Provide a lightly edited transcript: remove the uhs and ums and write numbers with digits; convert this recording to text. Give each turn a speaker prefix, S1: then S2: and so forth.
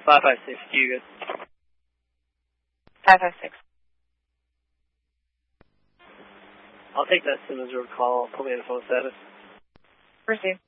S1: 556, you good?
S2: 556.
S1: I'll take that Simmons Road call. Put me in phone status.
S2: Received.